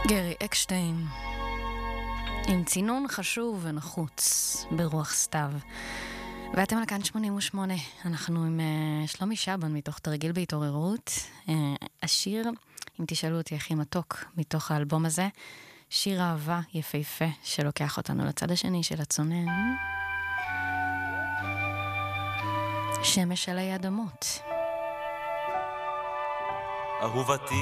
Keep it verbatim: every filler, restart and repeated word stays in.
גרי אקשטיין עם צינון חשוב ונחוץ ברוח סתיו. ואתם על כאן שמונים ושמונה, אנחנו עם uh, שלומי שבן מתוך תרגיל בהתעוררות. uh, השיר, אם תשאלו אותי הכי מתוק מתוך האלבום הזה, שיר אהבה יפהפה שלוקח אותנו לצד השני של הצונן, שמש עלי אדמות. אהובתי